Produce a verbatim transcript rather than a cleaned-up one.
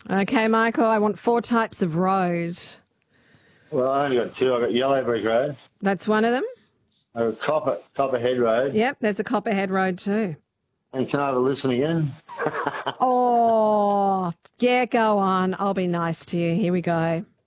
Okay, Michael, I want four types of road. Well, I only got two. I got Yellow Brick Road. That's one of them. I got Copper Copperhead Road. Yep, there's a Copperhead Road too. And can I have a listen again? Oh, yeah, go on. I'll be nice to you. Here we go.